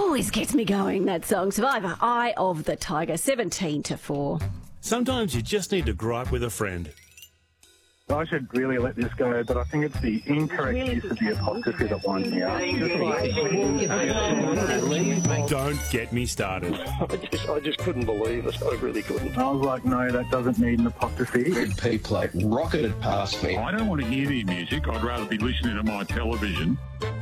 Always gets me going, that song. Survivor, Eye of the Tiger, 17-4. Sometimes you just need to gripe with a friend. I should really let this go, but I think it's the incorrect use of the apostrophe that winds me up. Don't get me started. I just couldn't believe it. I really couldn't. I was like, no, that doesn't need an apostrophe. Red P plate rocketed past me. I don't want to hear the music. I'd rather be listening to my television.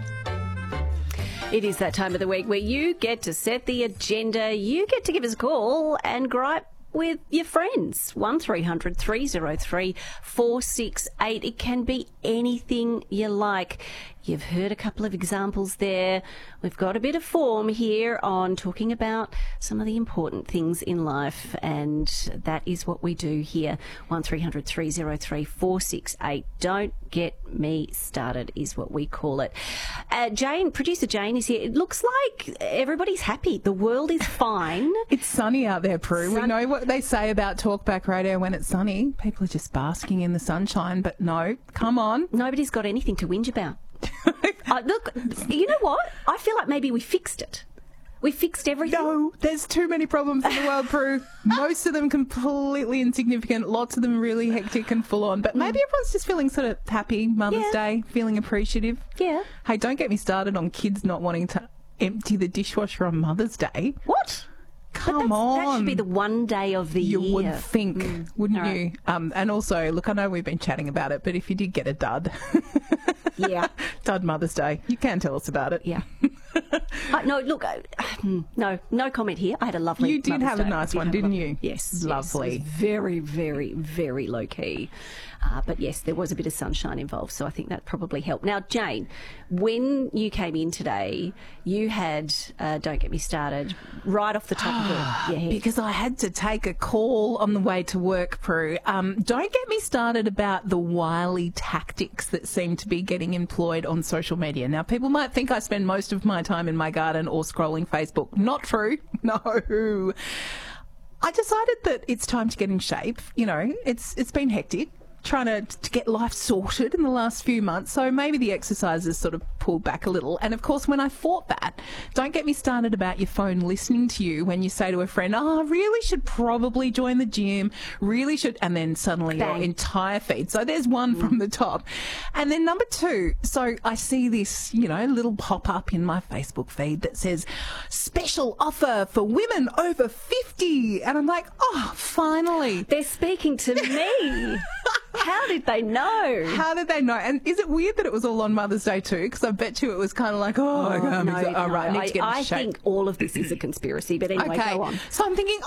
It is that time of the week where you get to set the agenda. You get to give us a call and gripe with your friends. 1300 303 468. It can be anything you like. You've heard a couple of examples there. We've got a bit of form here on talking about some of the important things in life, and that is what we do here. 1300 303 468. Don't get me started is what we call it. Producer Jane is here. It looks like everybody's happy. The world is fine. It's sunny out there, Prue. We know what they say about talkback radio when it's sunny. People are just basking in the sunshine, but no, come on. Nobody's got anything to whinge about. Look, you know what? I feel like maybe we fixed it. We fixed everything. No, there's too many problems in the world, Prue. Most of them completely insignificant. Lots of them really hectic and full on. But maybe everyone's just feeling sort of happy, Mother's Day, feeling appreciative. Yeah. Hey, don't get me started on kids not wanting to empty the dishwasher on Mother's Day. What? Come on. That should be the one day of the year. You would think, wouldn't you? And also, look, I know we've been chatting about it, but if you did get a dud, dud Mother's Day, you can tell us about it. Yeah. No, look, no comment here. I had a lovely You did Mother's have Day. a nice one, didn't you? Yes. Lovely. Yes, it was very, very, very low key. But yes, there was a bit of sunshine involved, so I think that probably helped. Now, Jane, when you came in today, you had, don't get me started, right off the top of your head. Because I had to take a call on the way to work, Prue. Don't get me started about the wily tactics that seem to be getting employed on social media. Now, people might think I spend most of my time in my garden or scrolling Facebook. Not true. No. I decided that it's time to get in shape. You know, it's been hectic, trying to get life sorted in the last few months, so maybe the exercises sort of pulled back a little. And of course, when I thought that, don't get me started about your phone listening to you when you say to a friend, I really should probably join the gym, really should, and then suddenly your entire feed. So there's one from the top. And then number two, so I see this, little pop-up in my Facebook feed that says, special offer for women over 50. And I'm like, oh, finally. They're speaking to me. How did they know? How did they know? And is it weird that it was all on Mother's Day too? Because I bet you it was kind of like, right, I need to get in shape. I think all of this is a conspiracy, but anyway, go on. So I'm thinking,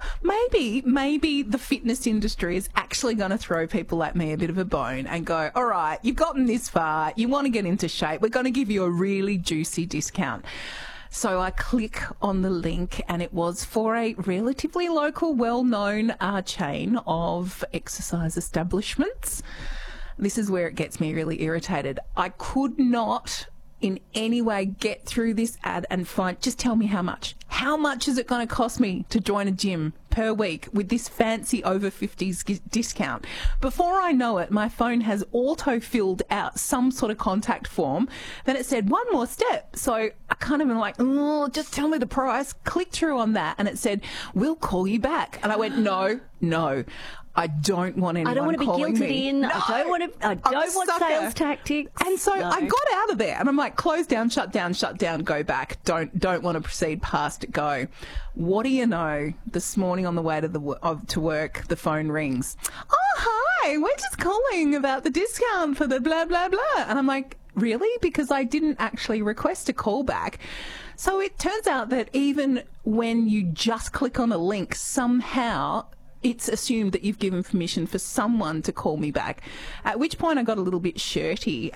maybe the fitness industry is actually going to throw people like me a bit of a bone and go, all right, you've gotten this far, you want to get into shape, we're going to give you a really juicy discount. So I click on the link, and it was for a relatively local, well-known chain of exercise establishments. This is where it gets me really irritated. I could not in any way get through this ad and just tell me how much. How much is it going to cost me to join a gym per week with this fancy over 50s discount? Before I know it, my phone has auto-filled out some sort of contact form. Then it said, one more step. So I kind of been like, just tell me the price. Clicked through on that, and it said, we'll call you back. And I went, no. I don't want anyone calling me. I don't want to be guilted in. No, I don't want sales tactics. And so I got out of there, and I'm like, close down, shut down, go back. Don't want to proceed past it, go. What do you know? This morning on the way to work, the phone rings. Oh, hi, we're just calling about the discount for the blah, blah, blah. And I'm like, really? Because I didn't actually request a call back. So it turns out that even when you just click on a link, somehow it's assumed that you've given permission for someone to call me back, at which point I got a little bit shirty